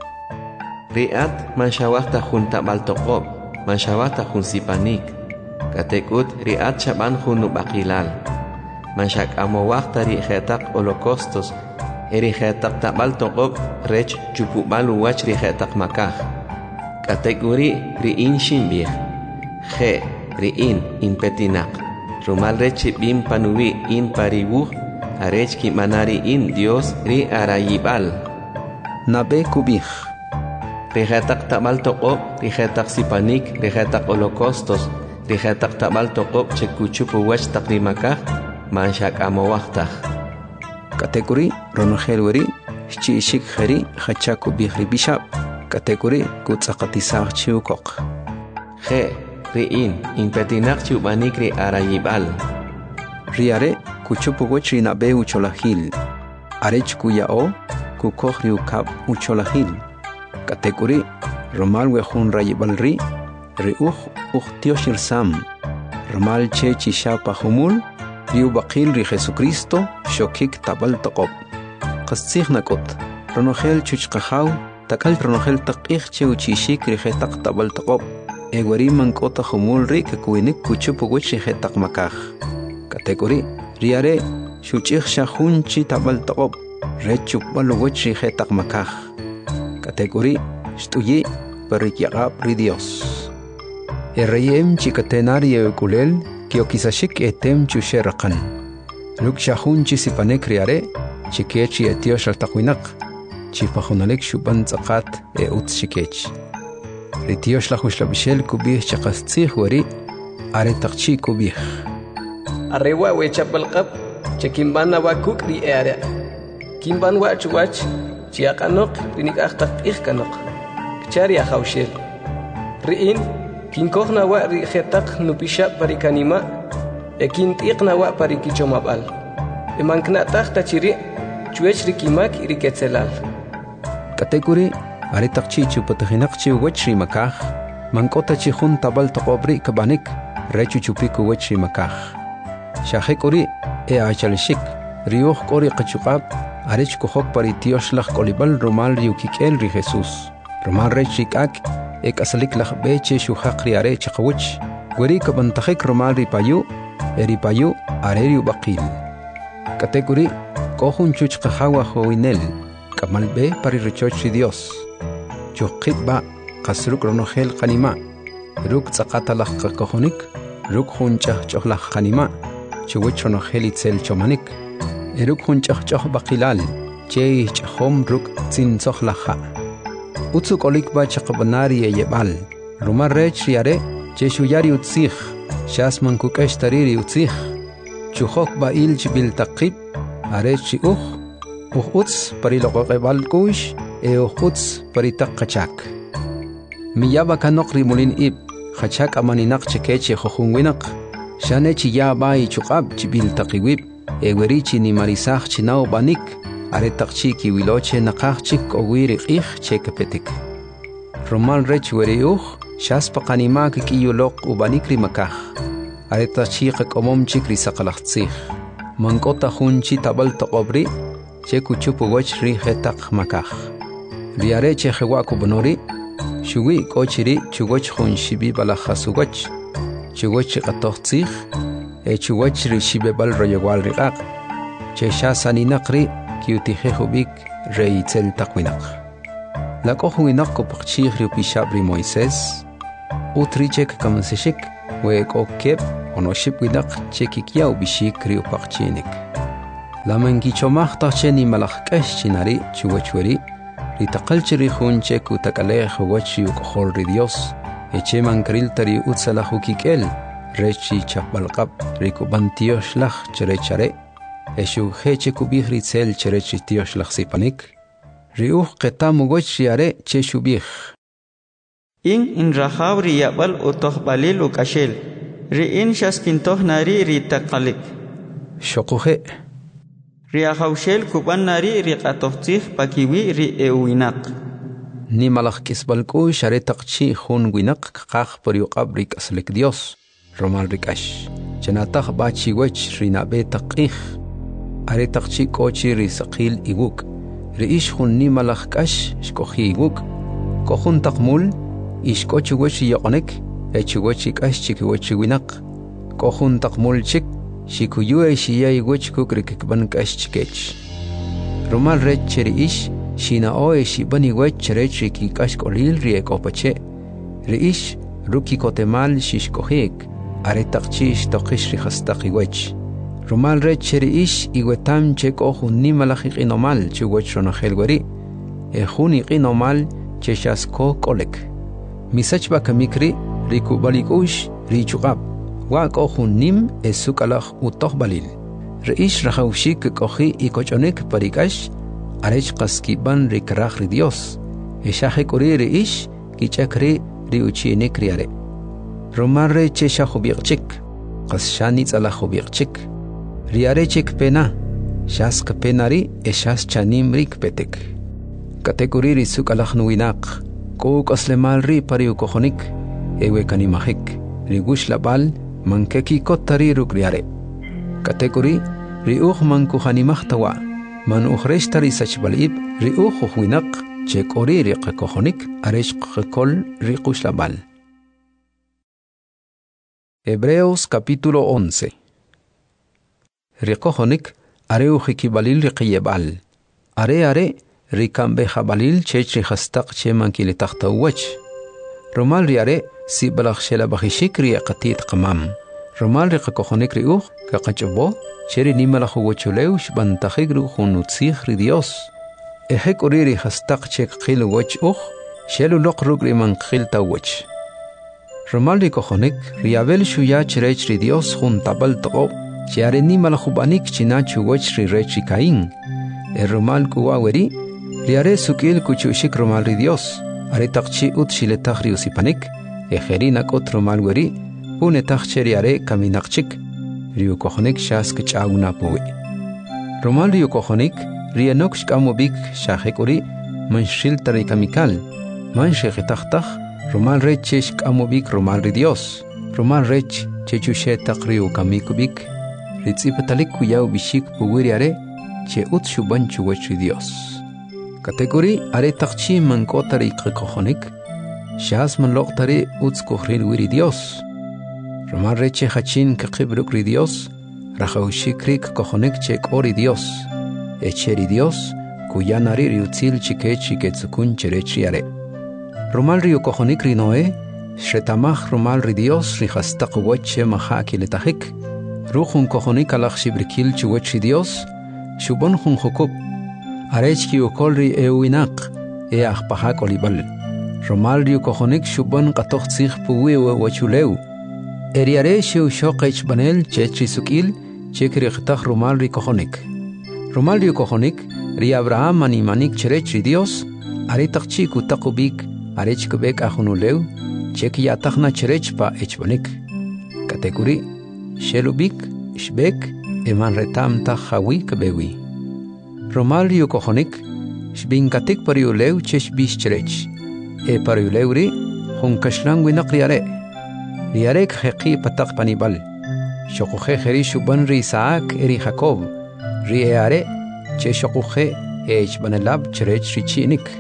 riat manshawata hun tabal taqob manshawata hun sipanik katekut riat shaban hun baqilal manshak amowaqta ri khetaq holocaustos eri khetaq tabal taqob rech chupubalu wach ri khetaq makaj kategori ri in shimbih khe ri in in petinak rumal rech bim panuwi in paribuh arech ki manari in Dios ri arayibal nabe kubih rijetak tabal taqob rijetak sipanik rijetak holocaustos rijetak tabal taqob chekuchupu wach taqrimakaj manshak amowaqtaj kategori ronogel weri chi shik khari khacha kubih ribishab kategori kutsaqatisaq chiukok khe riin impetinak chubanik ri arayibal riare kuchupu wach ri nabe ucholahil arech kuyao kukoj riukab ucholahil kategori romal wejun rayibal ri riuj uhtioshir sam romal che chishapa humul riu baqil ri Jesucristo shokik tabal taqob qasig nakot ronogel chuchqahaw takal ronogel taqih che uchishik ri hetaq tabal taqob egwari mankota humul ri kakuinik kuchupu wach ri hetaq makaj kategori riare shuchih shahun chi tabal taqob rechuk balu wach ri hetaq makaj kategori shtuyi parikyaqab ri Dios erreyem chikatenari ekulel kiokisashik etem chusheraqan luk shahun chi sipanek riare chikechi etiosh altaqwinak chipajunalik shuban tzaqat e utz shikech ritiosh lahushlamishel kubih chaqastzih wari are taqchi kubih arrewa wechapalqab chekimbana wakuk ri eare kimban wach wach chiaqanok rinik aqtaq iqkanok chari ahawshel riin kinkojna wa ri khetaq nupisha parikanima ekintiqna wa parikichomabal emankna taqta chiri chuech rikimak iriketzelal kategori are taqchi chupatahinaq chi wachri makaj mankota chi jun tabal taqobri kabanik rechu chupiku wachri makaj shahekori e achalshik riuj kori qachuqab arech kohok paritiosh laj kolibal romal riukikel ri Jesus romal rechikak ek asalik laj beche shuhaq ri are chaqwich gori kabantajik romal ri payu eri payu are ri baqil kategori kohun chuch qahawa hoinel kamal be pari rechoch ri Dios chuqit ba qasruk ronogel qanima ruk tsaqata laj qakohonik ruk huncha chohlaj qanima chuwich ronogel itzel chomanik eruk hunchach chach baqilal che chahom ruk tsin sohlaha utsu kolik ba chaqbanari yebal rumar rech riare che shuyari utzih shasman kukesh tariri utzih chuhok ba il bil taqib are chi uh uh uts pariloqebal kush e uh uts paritaqachak miyaba kanokri mulin ib khachak amaninak chekeche khohungwinak shane chi ya ba i chuqab bil taqiwib ewerichi ni marisaj chinao banik are taqchi ki wiloche naqachik owiri qih chekapetik romal rech weriuj shaspa qanima ki yulok ubanikri makaj are taqchi qomom chikri saqalaqtsih mankota hunchi tabal taqobri chekuchupu wach ri hetaq makaj riare che khwa kubnori shuwi kochiri chugoch hunshibi balahasugach chugoch qatoqtsih e chuwach ri shibebal royewal riqaq che shasani naqri kiutije hubik reitzel taqwinaq La cojo winak ko pakchig rio pishabri Moisés. Utrichek kamsishik. Wek o kep onoship winak chekikiau bishik rio pakchinik. La mangichomach tacheni malachkesh chinari chuwachweri. Ritaqalchiri junche kutakalej wachi ukohol ri Dios. Eche mankriltari utsalajukikel. Rechi chapalqab rikubantiosh lach cherechare. Eshu heche kubih ritzel cherechitiosh lach sipanik. Riuh qetamu gochiare cheshubih. In in rahaw riyabal utoh balil ukashel. Ri in shaskintoh nari ritaqalik. Shokuhe. Riahawshel kuban nari riqatohtih pakiwi ri euinak. Ni malach kisbalku share taqchi hun winak qaq pariuqab rik aslik Dios. Romal rikash. Chanatah bachi wech rinabe taqih. Are taqchi kochi risaqil iguk. Riish hun ni malach kash shkohi iguk. Kohun taqmul ish kochi wech yoqonek. Echi wech ikash chiki wech winak. Kohun taqmul chik. Shikuyue shiyay wech kukrikikban kash chikech. Romal rech cheriish. Shina oe shibani wech cherech riki kash kolil riek opache. Riish ruki kotemal shishkohik. Are taqchish toqish rihastaqi wech. Romal rech cheriish iwetam chek ohun ni malachik inomal chu wech ronahel weri. Ehun iqinomal cheshasko kolek. Misach bakamikri riku balikush richuqab. Wak ohun nim esukalach utoh balil. Reish rahawshik kohi ikochonek parikash. Arech qaskiban rikrach ri Dios. Eshahek uri reish kichakri riuchienek riare. Romal re chesha hubiqchik. Qasshani tsala hubiqchik. Riare chik pena. Shas penari eshas chanim rik petek. Kategori risuk alahnuinak. Kouk aslemal ri pariu kohonik. Ewe kanimahik. Rigush labal mankeki kotari ruk riare. Kategori riuh mankuhanimah tawa. Man ukhreshtari sachbalib riuh huinak. Chek ori riq kohonik. Aresh kol rikush labal. Hebreos capítulo once. Ricohonik areu hikibalil riqiyebal. Are are rikambe habalil chech rihastaq cheman kilitaqta uwach. Romal riare si balak shela bahishik riaqatit qamam. Romal riqakohonik riuh kaqachbo cheri nimalachu wachulew shbantaxig ruhunutzih ri Dios. Ehek uri rihastaq chek qil wach uj shelu loqrug riman qilta wach. Romal ricohonik riabel shuya cherech ri Dios juntabal toqo chiare ni malajubanik china chuwech ri rech Caín. El romal kuwaweri riare sukil kuchushik romal ri Dios. Are taqchi ut shiletach ri usipanik. Ejerinak ot romal weri punetach cheriare kaminakchik. Riu kohonik shas kichaguna puwi. Romal riu kohonik rienok shkamobik shahekuri manshil tarikamikal. Manshekitachtach Romal rech chesh kamobik romal ri Dios. Romal rech chechushe taqriu kamikubik. Ritzipatalik kuyau bishik puwiriare che ut shuban chuwech ri Dios. Kategori are taqchi mankotari qikohonik. Shas man loqtari uts kuhril wiri Dios. Romal reche hachin kaqibruk ri Dios. Rahaushikrik kohonik che kori Dios. Echeri Dios kuyanari riutzil chike chiketsukun cherechiare. Romal rio kohonik ri Noé, shetamach romal ri Dios rihastaq wache mahaki letahik. Ruhun kohonik alach shibrikil chuwech ri Dios, shubon hun hukub. Arech ki ukol ri euinak, e ahpahak olibal. Romal rio kohonik shubon qatoch tzich puwi wachuleu. Eriare shiu shoqech banel chech risukil, chek riqtach romal ri kohonik. Romal rio kohonik, ri Abraham animanik cherech ri Dios, are taqchi kutakubik. Arech kubek ahunuleu, chek yatachna cherech pa echbonik. Kategori, shelubik, shbek, eman retam tahawi kabewi. Romal rio kohonik, shbinkatik pariuleu chesh bish cherech. E pariuleuri, hun kashlang winak riare. Riarek heqi patak panibal. Shokuhe heri shuban ri Isaac eri Jacob. Ri eare, che shokuhe echbanelab cherech richinik.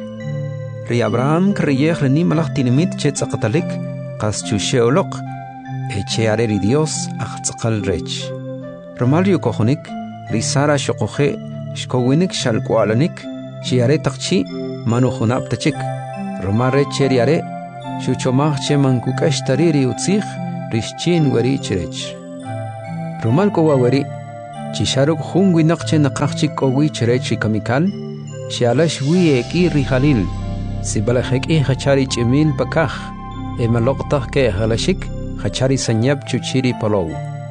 Ri Abraham kriyeh reni malach tinimit che tzaqatalik qas chusheolok eche are ri Dios aqtzaqal rech. Romal rio kohonik ri Sara shokohe shkowinik shalkwalanik shiare taqchi manu khunab tachik romare cheriare shuchomach che mankukash tariri utzich rishchin wari chirech romal ko wari chisharuk khungwi naqche naqachik kowi chirech kamikal shialash wi eki rihalil sibalakhek e khachari chimil pakakh emaloqtah ke halashik khachari sanyab chuchiri palow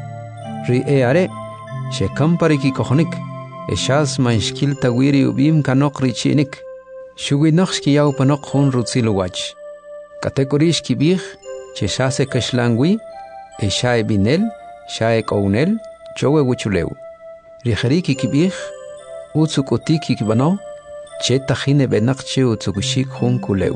ri eare shekam pariki kohonik eshas manshkil tawiri ubim kanok richinik shugi naqshki yaw panok khun rutziluwach kategorish kibih cheshase kashlangwi eshae binel shae kounel chowe wuchuleu rihariki kibih utsukotiki kibano cheta khine benaqche utsukushik khun kuleu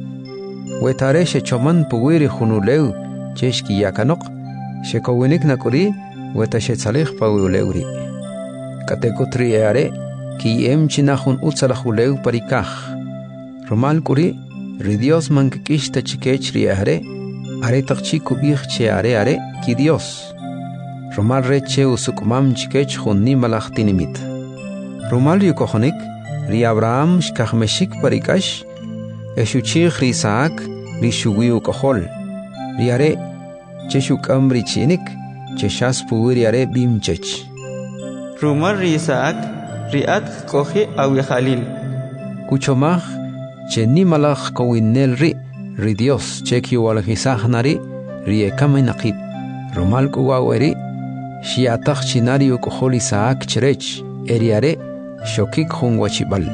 wetare she choman puwiri khunuleu cheshki yakanok shekowinik nakuri weta she tsalih pawuleuri katekotri eare ki em chinahun utsalahuleu parikah romal kuri ri Dios mankikish tachikech ri are are taqchi kubih che are are ki Dios romal reche usukmam chikech khunni malachtinimit romal yukohonik ri Abraham shkahmeshik parikash eshuchich ri Isaac ri shugiu kohol ri are cheshukam ri chinik cheshas puwiri are bimchech rumar ri Isaac riat kohi awi khalil kuchomach cheni malach kowinel ri ri Dios cheki walhisah nari ri ekaminaqit romal kuwaweri shiatach chinari kohol Isaac cherech eriare shokik khungwachibal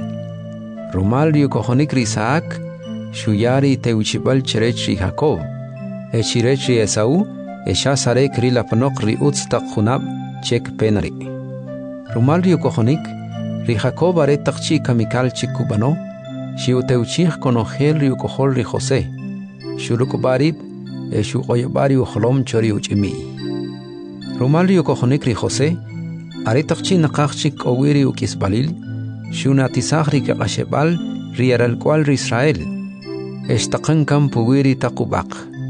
romal ri kohonik ri Isaac shuyari teuchibal cherech ri Jacob echirech ri Esau eshasare kri lapnok ri utstaq khunab chek penari romal ri kohonik ri Jacob are taqchi kamikal chikubano shiuteuchich konogel ri kohol ri José shurukubarib eshu qoyabari kholom chori uchimi romal ri kohonik ri José are taqchi naqachik owiri ukisbalil shunatisach ri qashebal ri aral kwal ri Israel estaqan kam puwiri taqubaq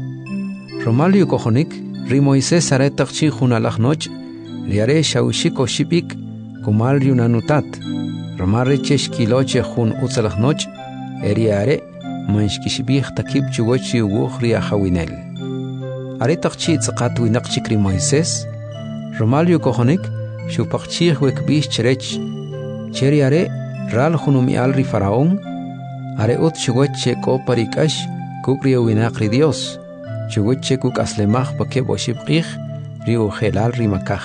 romal ri kohonik ri Moisés are taqchi khunalachnoch ri are shawshiko shipik kumal ri unanutat romare cheshkiloche khun utsalachnoch eriare manshkishbih takib chugochi ughri ahawinel are taqchi tsaqat winaqchik ri Moisés romal ri kohonik shupaqchi wekbish cherech cheriare ral khunumi al ri faraón are ut chugoche ko parikash kukri winaq ri Dios chugoche kuk aslemach pake boshibqih ri ugelal ri makaj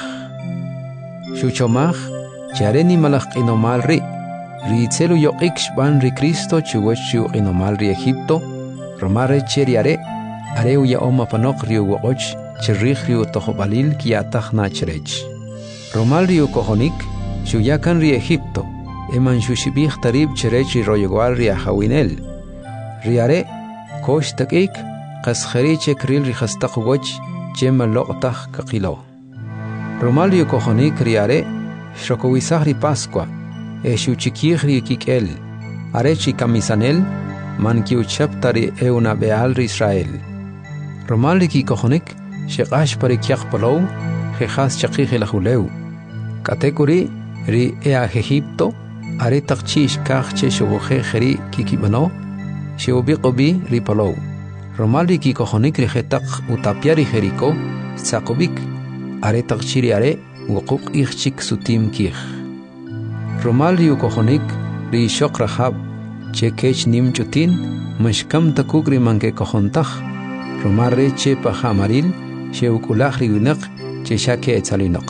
shuchomach chareni malach inomal ri ri tselu yoqik shban ri Cristo chugochu inomal ri Egipto romare cheriare areu ya oma panok ri ugoch cherrih ri utohobalil kiatach na cherech romal ri ukohonik shuyakan ri Egipto eman shushibih tarib cherech ri royogwal ri ahawinel ri are kosh takik qaskhari chekril ri khastaq woch chema loqtach kaqilo romal ri ukohonik ri are shokowisah ri Pascua eshu chikih ri kikel are chikamisanel man kiuchaptari euna beal ri Israel romal ri kohonik sheqash parikyaq polow khas chaqih lahuleu katekuri ri ea Egipto are taqchish kach che shoboje kheri kikibano shobiqobi ri polow romal ri kohonik ri khetaq utapiari Jeriko saqobik are taqchiri are وقوق إخشك ستيم كيخ رومال ريو كوخونيك ري شوق رخاب چه كيش نيم چوتين مش كم تكوك ري منك كوخونتخ رومال ري چه پخا مريل شه وكولاخ ريو نق چه شاكي اتسالي نق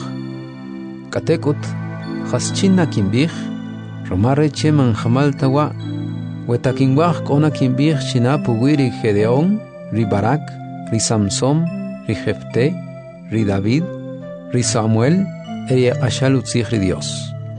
كتكوت خس چين ناكين بيخ رومال ري چه من خمال توا وتاكين واخ كونا كين بيخ چنا پوغوي ري خديون ري باراك ري سامسوم ري خفته ري داويد ri Samuel eri ashal utzich ri Dios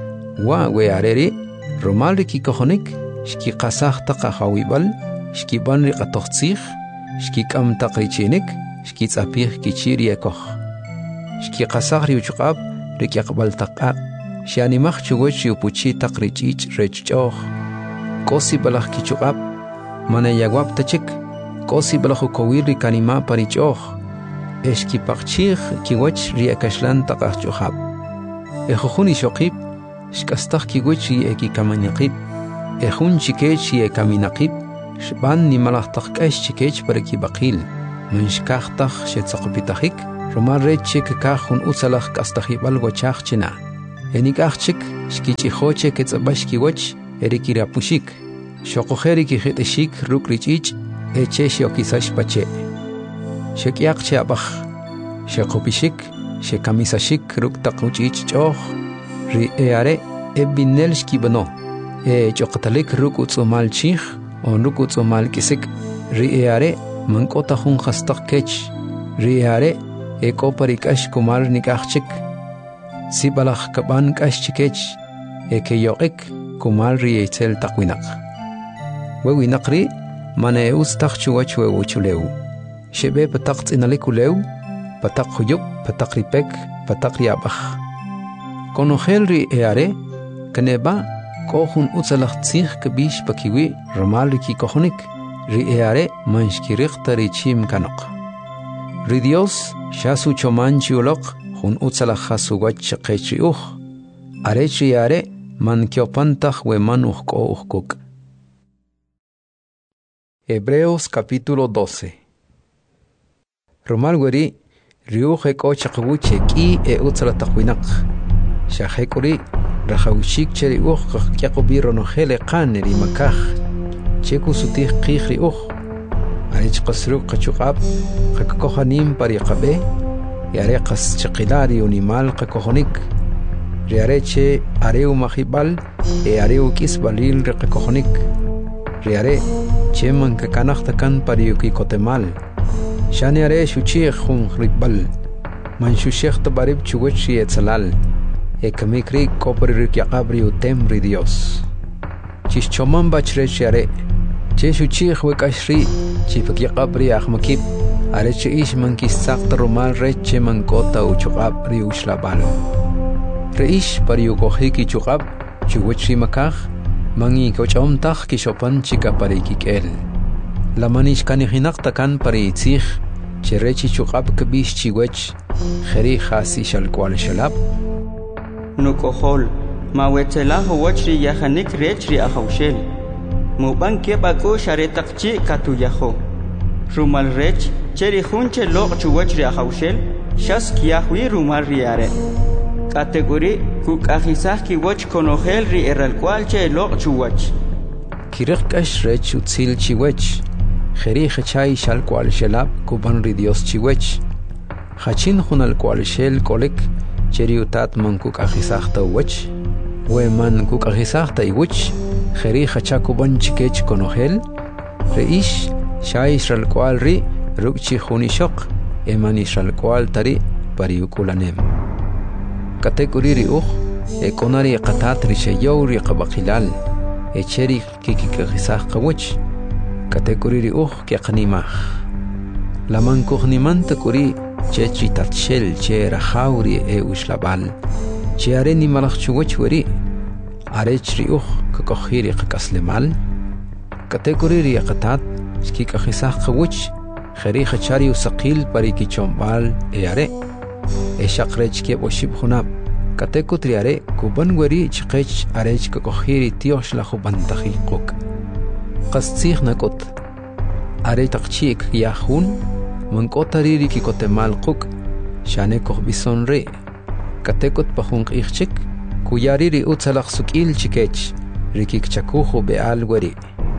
wa we areri romal ri kohonik shki qasach taqa hawibal shki ban ri qatochtzich shki kam taqrichinik shki tsapih kichiri ekoch shki qasach ri uchqab ri qaqbal taqa shani mach chugoch upuchi taqrichich rechchoch kosi balach kichuqab mana yagwab tachik kosi balach kowir ri kanima parichoch اشكي بقشيخ كي وجه ريا كشلان تقه جوخاب اخخوني شقيب شكستخ كي وجه ريا كي كمان يقيب ejun chikech ye kaminaqib shban ni malaqtaq k'ax chikech para ki baqil munshkaqtaq shetsaqpitajik romal reche que cajun usalaj k'astajib'al wachaj china enik'ajchik xkich'ijoche ketz'ab'axkiwach erikirapuxik xoqojeri kijit'ixik ruk' rich'ich' eche xiokisax pache xek'yaq che ab'aj xeqopixik xekamisaxik ruk' taq uch'ich' ch'oj ri e are e binel xkib'ano e ch'oqtalik ruk' utz'umal chij o ruk' utz'umal k'isik ri e are mank'ota jun qastaq kech ri e are e k'o pari k'ax kumal nik'ajchik sib'alaj kab'an k'ax chikech e keyoq'ik kumal ri eitzel taq winaq we winaq ri mana e utz taq chuwach we uchulew xeb'e pataq tz'inalik ulew pataq juyub pataq ripek pataq riab'aj konojel ri e are kaneba k'o jun utzalaj tzij kb'ix pakiwi romal ri kikojonik ri e are man xkiriqta ri chim kanoq ri Dios xa su choman chiuloq jun utzalaj jasuwach chaqech ri uj arech ri are man kiopantaj we man uj k'o uj kuk. Hebreos capítulo doce. Romal weri ri uj e k'o chaqawuch e k'i e utzala taq winaq xajek'uri rajawxik che ri uj qaqkyaqobi ronojel e qan ri makaj che kusutij qij ri uj arech qasruk qachuq'ab qakkojanim pari qab'e y are qas chaqilari unimal qakojonik ri are che areu majibal e areu kisbalil ri qakojonik ri are che man kakanajta kan pari ukikotemal shani are shuchij jun ribal man shushejta barib chuwach ri etzalal e kamikri kopri ri kyaqabri utem ri Dios chishchoman bachre ri are che shuchij we k'axri chipakyaqabri ajmakib are che ish man kissaqta romal reche man kota uchuqab ri ushlabal re ish pari ukojik ichuqab chuwach ri makaj man ikoch'omtaj kishopan chika pari kik'el la manish kanijinaqta kan pari itzij che rechi chuqab kb'ix chiwach jeri jasi xalkwal xalab nukojol mawetzelaj uwach ri yajanik rech ri ajawxel muban keb'ak'u xaretaqchi katuyajo rumal rech cheri junche loq chuwach ri ajawxel xas kiyajwi rumal ri are kategori kuk'ajisaj kiwach konojel ri eralkwal che loq chuwach kiriq k'ax rech utzil chiwach jeri jachay xalkwal xelab kuban ri Dios chiwach jachin jun alkwal xel kolik cheri utat man kuk'ajisajta uwach we man kuk'ajisajta iwach jeri jacha kuban chikech konojel re ish xa israelkwal ri ruk' chi jun ixoq e man israelkwal tari pari ukulanem katek'uri ri uj e k'ona ri qatat ri xeyow ri qab'aqilal e cheri kikik'ajisaj qawach katek'uri ri uj keqnimaj la man kujnimanta k'uri che chitatxel che rajaw ri e uxlab'al che are nimalaj chuwach weri arech ri uj kakojij ri qak'aslemal katek'uri ri qatat xkik'ajisaj qawach jeri jachari usaqil pari kichomb'al e are e xaq rech keb'oxib junab katekut ri are kuban weri chqech arech kakojij ri tiox la jubantaji quk qas tzij nak'ut are taqchik yajun mank'otari ri kikotemal quk xane kojb'ison ri katekut pa jun q'ij chik kuyari ri utzalaj suk'il chikech ri kikchakuj ub'e'al weri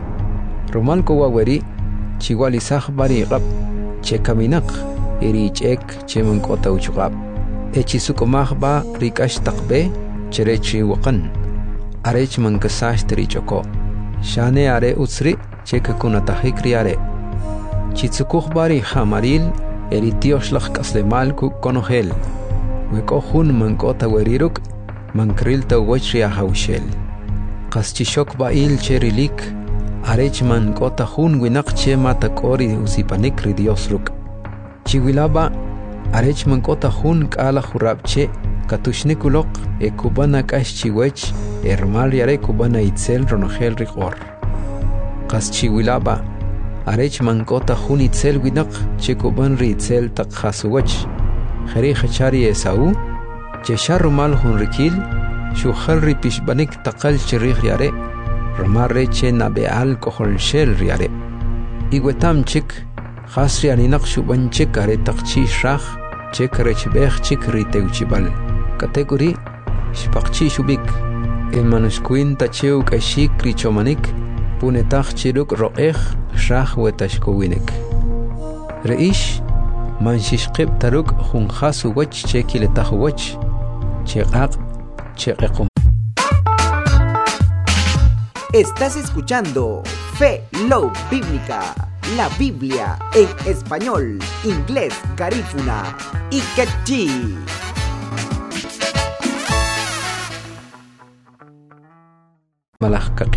romal kowa weri chiwalisaj bari qab che kaminaq e ri ch'ek che mank'ota uchuqab e chisuk'omaj ba ri k'ax taq b'e che rech ri waqan arech mankasaxt ri ch'oko xane are utz ri che kakunatajik ri are chitzukuj ba ri jamaril e ri tiox laj k'aslemal kuk'konojel we k'o jun mank'ota weri ruk' mankrilta uwach ri ajawxel qas chixok ba'il che rilik arech man k'ota jun winaq che mata k'o ri usipanik ri Dios ruk' chiwilaba arech man k'ota jun k'ala jurab che katuxnik uloq e kubana k'ax chiwech e rmal ri are kubana itzel ronojel ri q'or qas chiwilaba arech man k'ota jun itzel winaq che kuban ri itzel taq jasuwach jeri jachari Esaú che xa rumal jun rikil xujal ri pixb'anik taqal chirij ri are Romarre che nabeal kohol shel riare. Igwetam chik khasri aninak shuban chik are takchi shrach chik rechbech chik riteuchibal. Kategori shpakchi shubik. El manuskuin tacheu kashik richomanik punetach chiruk roech shrach wetashkowinek. Reish manshishqib taruk junjasu wach chekiletach wach cheqaq cheqequm. Estás escuchando Fe Love Bíblica, la Biblia en español, inglés, garífuna y quechí. Malach